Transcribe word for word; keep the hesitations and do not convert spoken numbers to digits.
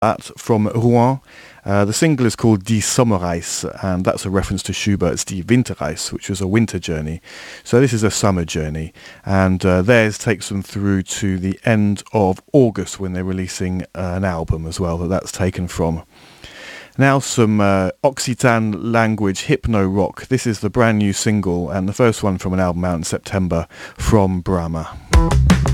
That from Rouen. Uh, the single is called Die Sommerreise, and that's a reference to Schubert's Die Winterreise, which was a winter journey. So this is a summer journey, and uh, theirs takes them through to the end of August when they're releasing uh, an album as well that that's taken from. Now some uh, Occitan language hypno rock. This is the brand new single and the first one from an album out in September from Brahma.